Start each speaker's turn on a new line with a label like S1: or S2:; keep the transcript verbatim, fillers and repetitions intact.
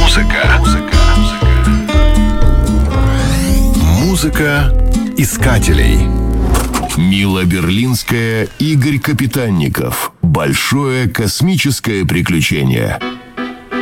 S1: Музыка. Музыка искателей. Мила Берлинская, Игорь Капитанников. Большое космическое приключение.